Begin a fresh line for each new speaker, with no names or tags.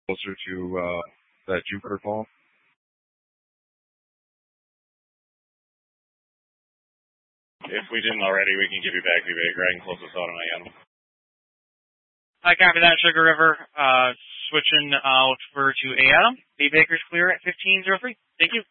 closer to that Jupiter call.
If we didn't already, we can give you back B-Baker. I can close this out on my end.
I copy that, Sugar River. Switching out for to A Adam. B-Baker's clear at 1503. Thank you.